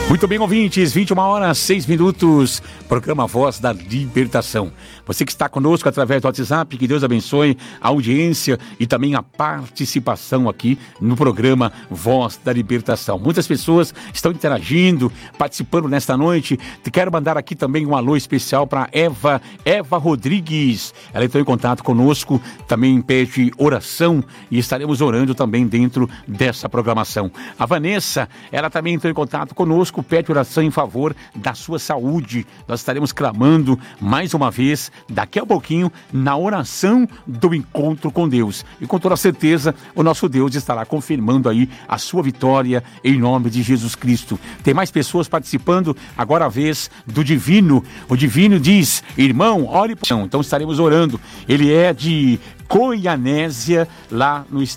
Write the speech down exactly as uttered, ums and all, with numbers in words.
Muito bem, ouvintes, vinte e uma horas, seis minutos, programa Voz da Libertação. Você que está conosco através do WhatsApp, que Deus abençoe a audiência e também a participação aqui no programa Voz da Libertação. Muitas pessoas estão interagindo, participando nesta noite. Quero mandar aqui também um alô especial para Eva, Eva Rodrigues. Ela entrou em contato conosco, também pede oração e estaremos orando também dentro dessa programação. A Vanessa, ela também entrou em contato conosco, pede oração em favor da sua saúde. Nós estaremos clamando mais uma vez, daqui a pouquinho, na oração do encontro com Deus. E com toda certeza, o nosso Deus estará confirmando aí a sua vitória em nome de Jesus Cristo. Tem mais pessoas participando, agora a vez do Divino. O Divino diz: irmão, ore por... Então estaremos orando. Ele é de Goianésia, lá no,